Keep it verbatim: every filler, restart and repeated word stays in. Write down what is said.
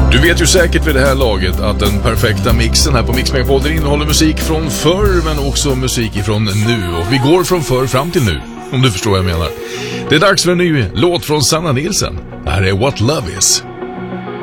Du vet ju säkert vid det här laget att den perfekta mixen här på Mix Megapol innehåller musik från förr men också musik från nu. Och vi går från förr fram till nu, om du förstår vad jag menar. Det är dags för en ny låt från Sanna Nilsson. Det här är What Love Is.